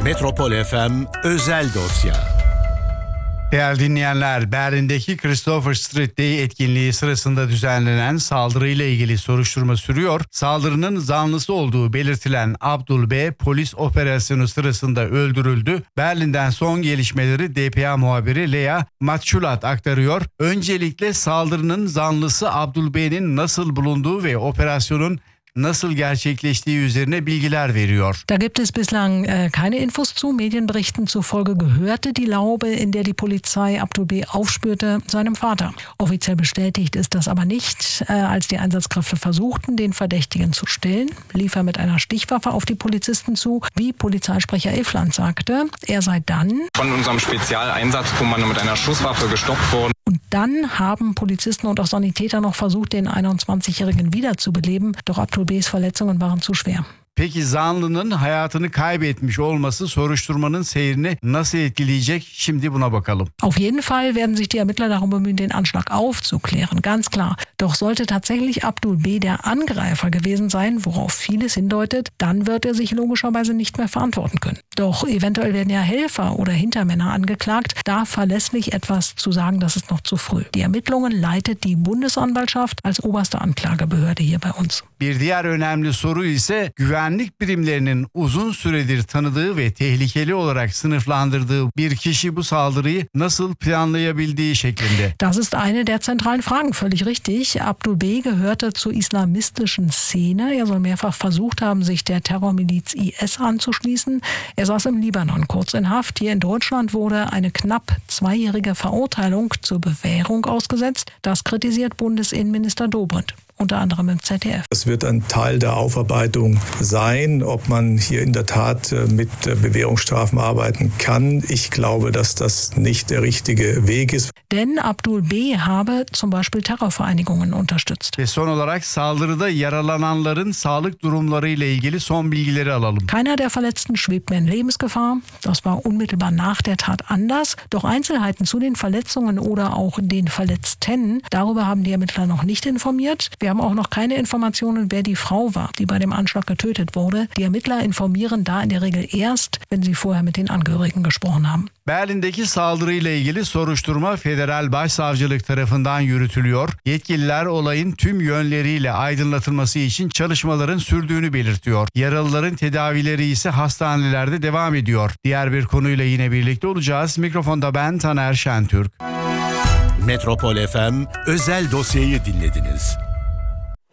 Metropol FM özel dosya. Değerli dinleyenler, Berlin'deki Christopher Street Day etkinliği sırasında düzenlenen saldırıyla ilgili soruşturma sürüyor. Saldırının zanlısı olduğu belirtilen Abdul B. polis operasyonu sırasında öldürüldü. Berlin'den son gelişmeleri DPA muhabiri Lea Matçulat aktarıyor. Öncelikle saldırının zanlısı Abdul B'nin nasıl bulunduğu ve operasyonun nasıl gerçekleştiği üzerine bilgiler veriyor. Da gibt es bislang keine Infos zu. Medienberichten zufolge gehörte die Laube, in der die Polizei Abdul B. aufspürte, seinem Vater. Offiziell bestätigt ist das aber nicht. Als die Einsatzkräfte versuchten, den Verdächtigen zu stellen, lief er mit einer Stichwaffe auf die Polizisten zu, wie Polizeisprecher Elfland sagte. Er sei dann von unserem Spezialeinsatzkommando mit einer Schusswaffe gestoppt worden. Und dann haben Polizisten und auch Sanitäter noch versucht, den 21-Jährigen wiederzubeleben. Doch Abdul B's Verletzungen waren zu schwer. Peki zanlının hayatını kaybetmiş olması soruşturmanın seyrini nasıl etkileyecek? Şimdi buna bakalım. Auf jeden Fall werden sich die Ermittler darum bemühen, den Anschlag aufzuklären, ganz klar. Doch sollte tatsächlich Abdul B. der Angreifer gewesen sein, worauf vieles hindeutet, dann wird er sich logischerweise nicht mehr verantworten können. Doch eventuell werden ja Helfer oder Hintermänner angeklagt. Da verlässlich etwas zu sagen, das ist noch zu früh. Die Ermittlungen leitet die Bundesanwaltschaft als oberste Anklagebehörde hier bei uns. Bir diğer önemli soru ise güvenlik birimlerinin uzun süredir tanıdığı ve tehlikeli olarak sınıflandırdığı bir kişi bu saldırıyı nasıl planlayabildiği şeklinde. Das ist eine der zentralen Fragen, völlig richtig. Abdul B. gehörte zur islamistischen Szene. Er soll mehrfach versucht haben, sich der Terrormiliz IS anzuschließen. Er saß im Libanon kurz in Haft. Hier in Deutschland wurde eine knapp 2-jährige Verurteilung zur Bewährung ausgesetzt. Das kritisiert Bundesinnenminister Dobrindt. Unter anderem im ZDF. Es wird ein Teil der Aufarbeitung sein, ob man hier in der Tat mit Bewährungsstrafen arbeiten kann. Ich glaube, dass das nicht der richtige Weg ist. Denn Abdul B. habe zum Beispiel Terrorvereinigungen unterstützt. Ve son olarak saldırıda yaralananların sağlık durumları ile ilgili son bilgileri alalım. Keiner der Verletzten schwebt mehr in Lebensgefahr. Das war unmittelbar nach der Tat anders. Doch Einzelheiten zu den Verletzungen oder auch den Verletzten, darüber haben die Ermittler noch nicht informiert. Wir haben auch noch keine Informationen, wer die Frau war, die bei dem Anschlag getötet wurde. Die Ermittler informieren da in der Regel erst, wenn sie vorher mit den Angehörigen gesprochen haben. Berlin'deki saldırıyla ilgili soruşturma Federal Başsavcılık tarafından yürütülüyor. Yetkililer olayın tüm yönleriyle aydınlatılması için çalışmaların sürdüğünü belirtiyor. Yaralıların tedavileri ise hastanelerde devam ediyor. Diğer bir konuyla yine birlikte olacağız. Mikrofonda ben Taner Şentürk. Metropol FM özel dosyayı dinlediniz.